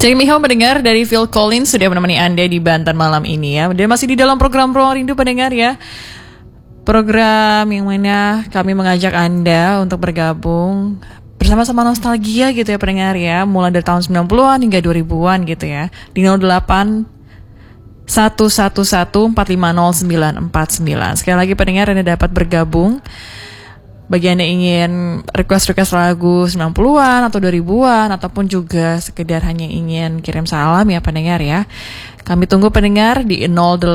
Take Me Home pendengar dari Phil Collins sudah menemani Anda di Banten malam ini ya. Dan masih di dalam program Ruang Rindu pendengar ya. Program yang mana kami mengajak Anda untuk bergabung bersama-sama nostalgia gitu ya pendengar ya. Mulai dari tahun 90-an hingga 2000-an gitu ya. Di 08 111450949. Sekali lagi pendengar Anda dapat bergabung. Bagi Anda ingin request lagu 90-an atau 2000-an ataupun juga sekedar hanya ingin kirim salam ya pendengar ya. Kami tunggu pendengar di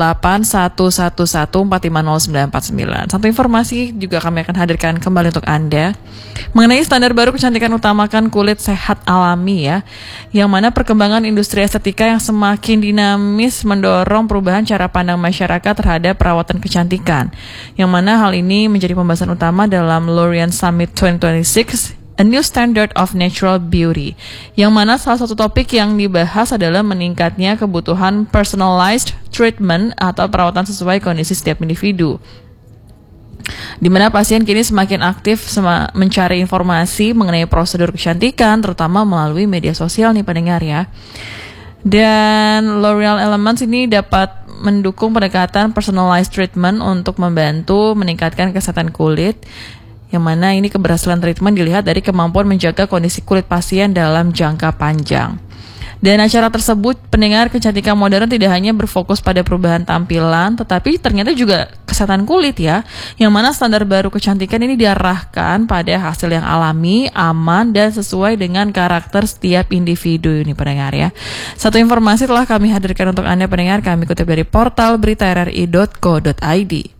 081114509949. Satu informasi juga kami akan hadirkan kembali untuk Anda mengenai standar baru kecantikan utamakan kulit sehat alami ya. Yang mana perkembangan industri estetika yang semakin dinamis mendorong perubahan cara pandang masyarakat terhadap perawatan kecantikan. Yang mana hal ini menjadi pembahasan utama dalam L'Oreal Summit 2026 A New Standard of Natural Beauty, yang mana salah satu topik yang dibahas adalah meningkatnya kebutuhan personalized treatment atau perawatan sesuai kondisi setiap individu. Di mana pasien kini semakin aktif mencari informasi mengenai prosedur kecantikan, terutama melalui media sosial nih pendengar ya. Dan L'Oreal Elements ini dapat mendukung pendekatan personalized treatment untuk membantu meningkatkan kesehatan kulit, yang mana ini keberhasilan treatment dilihat dari kemampuan menjaga kondisi kulit pasien dalam jangka panjang. Dan acara tersebut pendengar kecantikan modern tidak hanya berfokus pada perubahan tampilan, tetapi ternyata juga kesehatan kulit ya, yang mana standar baru kecantikan ini diarahkan pada hasil yang alami, aman, dan sesuai dengan karakter setiap individu ini pendengar ya. Satu informasi telah kami hadirkan untuk Anda pendengar, kami kutip dari portal berita rri.co.id.